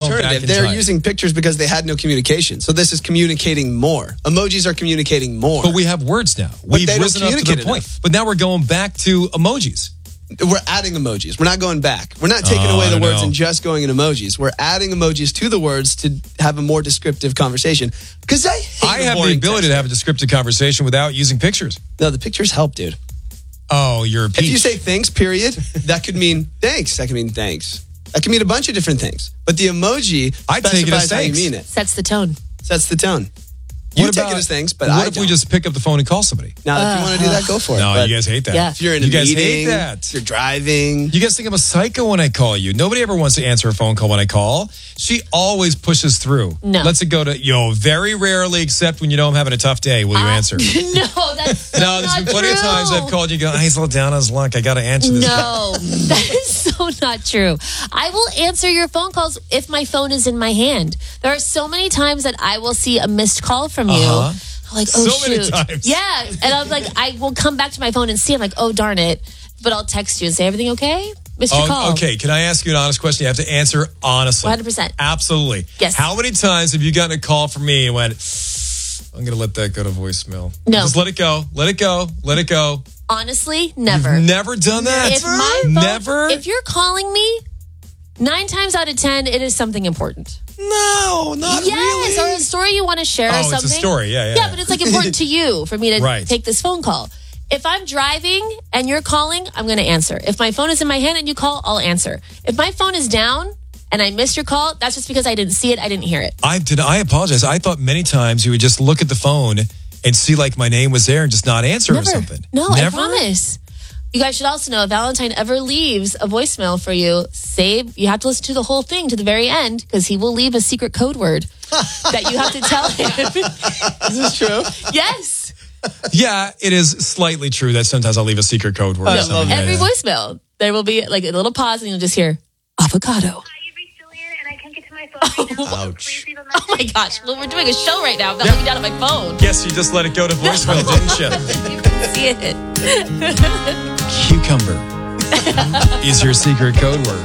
alternative. They're using pictures because they had no communication. So this is communicating more. Emojis are communicating more. But we have words now. We've risen up to the point. But now we're going back to emojis. We're adding emojis. We're not going back. We're not taking away the words and just going in emojis. We're adding emojis to the words to have a more descriptive conversation. Because I have the ability to have a descriptive conversation without using pictures. No, the pictures help, dude. Oh, you're a peach. If you say thanks, period, that could mean thanks. That could mean thanks. That can mean a bunch of different things. But the emoji specifies how you mean it. Sets the tone. Sets the tone. You take it as things, but what if we just pick up the phone and call somebody? Now, if you want to do that, go for it. No, you guys hate that. Yeah. If you're in a meeting, hate that. If you're driving. You guys think I'm a psycho when I call you. Nobody ever wants to answer a phone call when I call. She always pushes through. No. Lets it go to, very rarely, except when you know I'm having a tough day, will you answer? No, that's No, there's been plenty of times I've called you and go, he's a little down on his luck. I got to answer this. No, that is so not true. I will answer your phone calls if my phone is in my hand. There are so many times that I will see a missed call from you. I'm like, oh, so shoot. many times. Yeah. And I'm like, I will come back to my phone and see. I'm like, oh, darn it. But I'll text you and say, everything okay? Missed your call. Okay, can I ask you an honest question? You have to answer honestly. 100%. Absolutely. Yes. How many times have you gotten a call from me and went, I'm going to let that go to voicemail? No. Just let it go. Let it go. Let it go. Honestly, never. You've never done that? If my phone, Never? If you're calling me, 9 times out of 10, it is something important. No, not really. Yes, or a story you want to share or something. It's a story, yeah. Yeah, but it's like important to you for me to Right. take this phone call. If I'm driving and you're calling, I'm going to answer. If my phone is in my hand and you call, I'll answer. If my phone is down and I missed your call, that's just because I didn't see it, I didn't hear it. I apologize. I thought many times you would just look at the phone and see like my name was there and just not answer or something. No, Never? I promise. You guys should also know if Valentine ever leaves a voicemail for you, you have to listen to the whole thing to the very end because he will leave a secret code word that you have to tell him. Is this true? Yes. Yeah, it is slightly true that sometimes I'll leave a secret code word. I love Every voicemail, there will be like a little pause and you'll just hear avocado. Ouch. Oh my gosh. Well, we're doing a show right now. I'm not leaving down on my phone. Yes, you just let it go to voicemail, didn't you? You can see it. Cucumber is your secret code word.